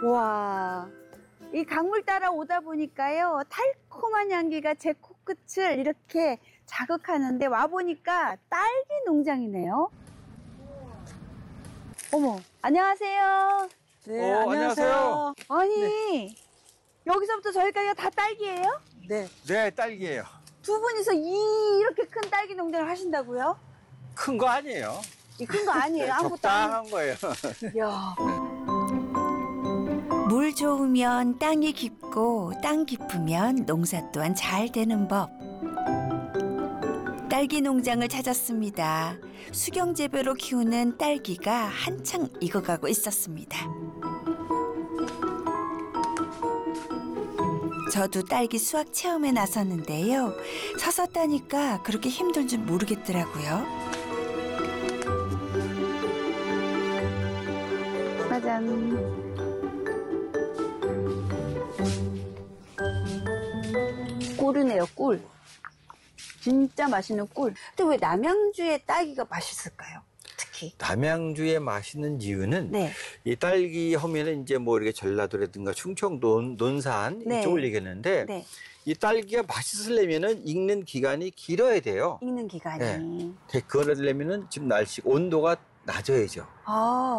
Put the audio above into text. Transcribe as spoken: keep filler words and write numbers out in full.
와, 이 강물 따라 오다 보니까요, 달콤한 향기가 제 코끝을 이렇게 자극하는데 와보니까 딸기 농장이네요. 어머, 안녕하세요. 네, 어, 안녕하세요. 아니, 네. 여기서부터 저기까지가 다 딸기예요? 네. 네, 딸기예요. 두 분이서 이- 이렇게 큰 딸기 농장을 하신다고요? 큰 거 아니에요. 이 큰 거 아니에요? 아무것도 아니에요? 적당한 거예요. 이야. 물 좋으면 땅이 깊고 땅 깊으면 농사 또한 잘 되는 법. 딸기 농장을 찾았습니다. 수경 재배로 키우는 딸기가 한창 익어가고 있었습니다. 저도 딸기 수확 체험에 나섰는데요. 서서 따니까 그렇게 힘든 줄 모르겠더라고요. 짜잔. 꿀이네요, 꿀. 진짜 맛있는 꿀. 근데 왜 남양주의 딸기가 맛있을까요? 특히. 남양주에 맛있는 이유는 네. 이 딸기 하면은 이제 뭐 이렇게 전라도라든가 충청 논, 논산 네. 이쪽을 얘기했는데 네. 이 딸기가 맛있으려면은 익는 기간이 길어야 돼요. 익는 기간이. 네. 그걸 하려면은 지금 날씨 온도가 낮아야죠. 아,